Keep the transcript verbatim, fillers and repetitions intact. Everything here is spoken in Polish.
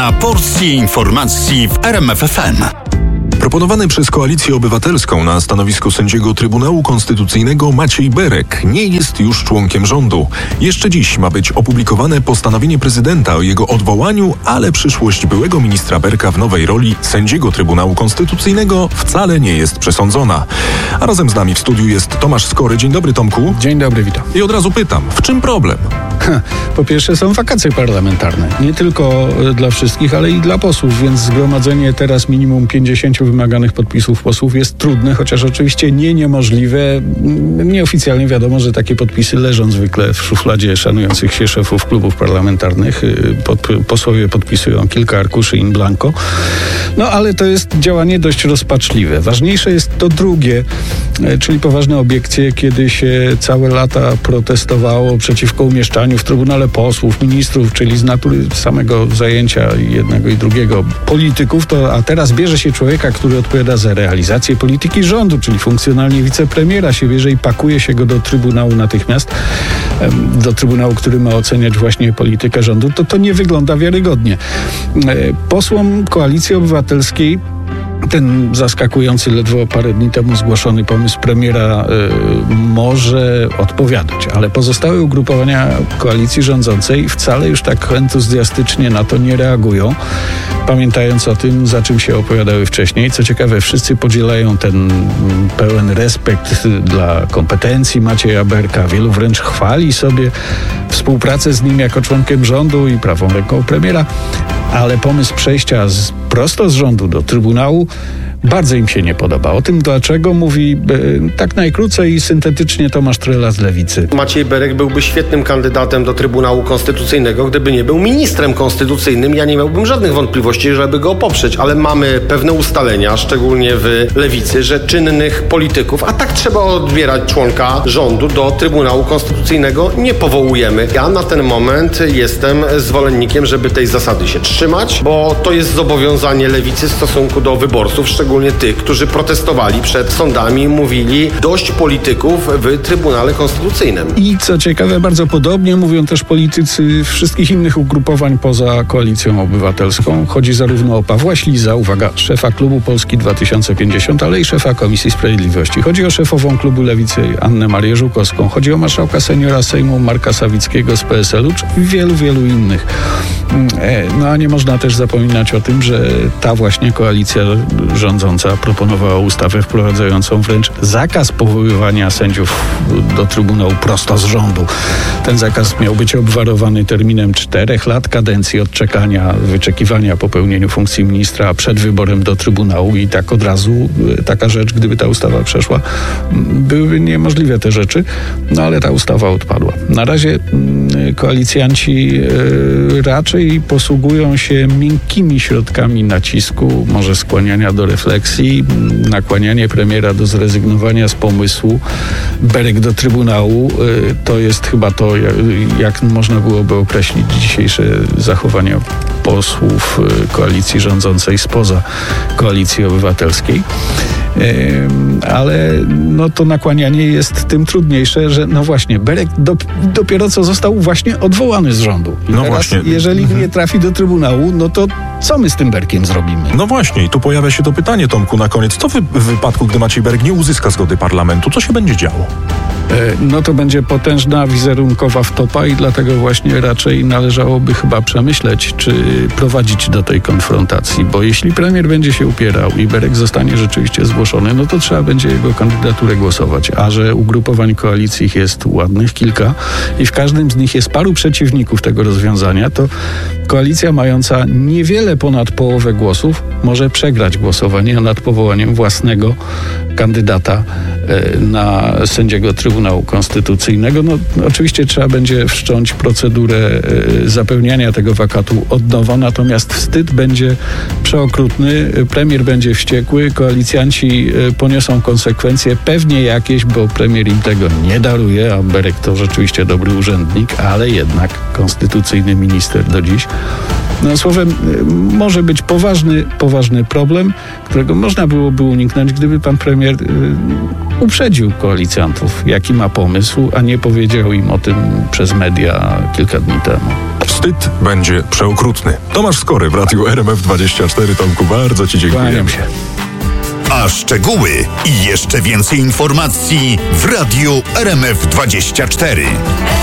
A porcji informacji w R M F F M. Proponowany przez Koalicję Obywatelską na stanowisko sędziego Trybunału Konstytucyjnego Maciej Berek nie jest już członkiem rządu. Jeszcze dziś ma być opublikowane postanowienie prezydenta o jego odwołaniu, ale przyszłość byłego ministra Berka w nowej roli sędziego Trybunału Konstytucyjnego wcale nie jest przesądzona. A razem z nami w studiu jest Tomasz Skory. Dzień dobry, Tomku. Dzień dobry, witam. I od razu pytam, w czym problem? Po pierwsze są wakacje parlamentarne. Nie tylko dla wszystkich, ale i dla posłów, więc zgromadzenie teraz minimum pięćdziesięciu wymaganych podpisów posłów jest trudne, chociaż oczywiście nie niemożliwe. Nieoficjalnie wiadomo, że takie podpisy leżą zwykle w szufladzie szanujących się szefów klubów parlamentarnych. Pod, posłowie podpisują kilka arkuszy in blanco. No ale to jest działanie dość rozpaczliwe. Ważniejsze jest to drugie, czyli poważne obiekcje, kiedy się całe lata protestowało przeciwko umieszczaniu w Trybunale posłów, ministrów, czyli z natury samego zajęcia jednego i drugiego polityków, to a teraz bierze się człowieka, który odpowiada za realizację polityki rządu, czyli funkcjonalnie wicepremiera się bierze i pakuje się go do Trybunału natychmiast, do Trybunału, który ma oceniać właśnie politykę rządu, to to nie wygląda wiarygodnie. Posłom Koalicji Obywatelskiej ten zaskakujący ledwo parę dni temu zgłoszony pomysł premiera y, może odpowiadać, ale pozostałe ugrupowania koalicji rządzącej wcale już tak entuzjastycznie na to nie reagują, pamiętając o tym, za czym się opowiadały wcześniej. Co ciekawe, wszyscy podzielają ten pełen respekt dla kompetencji Macieja Berka. Wielu wręcz chwali sobie współpracę z nim jako członkiem rządu i prawą ręką premiera, ale pomysł przejścia z, prosto z rządu do Trybunału bardzo im się nie podoba. O tym dlaczego mówi e, tak najkrócej i syntetycznie Tomasz Trela z Lewicy. Maciej Berek byłby świetnym kandydatem do Trybunału Konstytucyjnego, gdyby nie był ministrem konstytucyjnym. Ja nie miałbym żadnych wątpliwości, żeby go poprzeć, ale mamy pewne ustalenia, szczególnie w Lewicy, że czynnych polityków, a tak trzeba odbierać członka rządu, do Trybunału Konstytucyjnego nie powołujemy. Ja na ten moment jestem zwolennikiem, żeby tej zasady się trzymać, bo to jest zobowiązanie Lewicy w stosunku do wyborców, szczególnie Szczególnie tych, którzy protestowali przed sądami, mówili dość polityków w Trybunale Konstytucyjnym. I co ciekawe, bardzo podobnie mówią też politycy wszystkich innych ugrupowań poza Koalicją Obywatelską. Chodzi zarówno o Pawła Śliza, uwaga, szefa klubu Polski dwa tysiące pięćdziesiąt, ale i szefa Komisji Sprawiedliwości. Chodzi o szefową klubu Lewicy Annę Marię Żukowską. Chodzi o marszałka seniora Sejmu Marka Sawickiego z P S L u, czy wielu, wielu innych. No a nie można też zapominać o tym, że ta właśnie koalicja rządząca proponowała ustawę wprowadzającą wręcz zakaz powoływania sędziów do Trybunału prosto z rządu. Ten zakaz miał być obwarowany terminem czterech lat kadencji odczekania, wyczekiwania po pełnieniu funkcji ministra przed wyborem do Trybunału i tak od razu taka rzecz, gdyby ta ustawa przeszła, byłyby niemożliwe te rzeczy, no ale ta ustawa odpadła. Na razie koalicjanci raczej posługują się miękkimi środkami nacisku, może skłaniania do refleksji, nakłanianie premiera do zrezygnowania z pomysłu. Berek do Trybunału to jest chyba to, jak można byłoby określić dzisiejsze zachowania posłów koalicji rządzącej spoza Koalicji Obywatelskiej. Ale no to nakłanianie jest tym trudniejsze, że no właśnie, Berek do, dopiero co został właśnie odwołany z rządu. I no teraz, właśnie. jeżeli nie trafi do Trybunału, no to co my z tym Berkiem zrobimy? No właśnie, i tu pojawia się to pytanie, Tomku, na koniec. Co w, w wypadku, gdy Maciej Berek nie uzyska zgody parlamentu? Co się będzie działo? No to będzie potężna wizerunkowa wtopa i dlatego właśnie raczej należałoby chyba przemyśleć, czy prowadzić do tej konfrontacji, bo jeśli premier będzie się upierał i Berek zostanie rzeczywiście zgłoszony, no to trzeba będzie jego kandydaturę głosować, a że ugrupowań koalicji jest ładnych kilka i w każdym z nich jest paru przeciwników tego rozwiązania, to koalicja mająca niewiele ponad połowę głosów może przegrać głosowanie nad powołaniem własnego kandydata na sędziego Trybunału Konstytucyjnego. No, oczywiście trzeba będzie wszcząć procedurę zapełniania tego wakatu od nowa, natomiast wstyd będzie przeokrutny, premier będzie wściekły, koalicjanci poniosą konsekwencje, pewnie jakieś, bo premier im tego nie daruje, a Berek to rzeczywiście dobry urzędnik, ale jednak konstytucyjny minister do dziś. No, słowem, może być poważny, poważny problem, którego można byłoby uniknąć, gdyby pan premier y, uprzedził koalicjantów, jaki ma pomysł, a nie powiedział im o tym przez media kilka dni temu. Wstyd będzie przeokrutny. Tomasz Skory w Radiu R M F dwadzieścia cztery. Tomku, bardzo ci dziękuję. Kłaniam się. A szczegóły i jeszcze więcej informacji w Radiu R M F dwadzieścia cztery.